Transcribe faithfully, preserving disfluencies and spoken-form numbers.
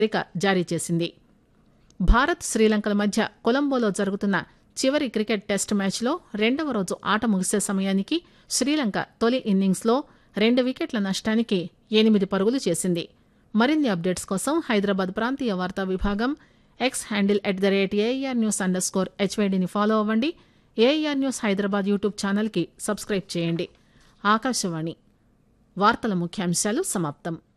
హెచ్చరిక జారీ చేసింది. భారత్ శ్రీలంకల మధ్య కొలంబోలో జరుగుతున్న చివరి క్రికెట్ టెస్ట్ మ్యాచ్లో రెండవ రోజు ఆట ముగిసే సమయానికి శ్రీలంక తొలి ఇన్నింగ్స్లో రెండు వికెట్ల నష్టానికి ఎనిమిది పరుగులు చేసింది. మరిన్ని అప్డేట్స్ కోసం హైదరాబాద్ ప్రాంతీయ వార్తా విభాగం X handle at the rate AIR news under score హెచ్వైడిని follow అవ్వండి. ఏఐఆర్ న్యూస్ హైదరాబాద్ యూట్యూబ్ ఛానల్కి సబ్స్క్రైబ్ చేయండి. ఆకాశవాణి వార్తల ముఖ్యాంశాలు సమాప్తం.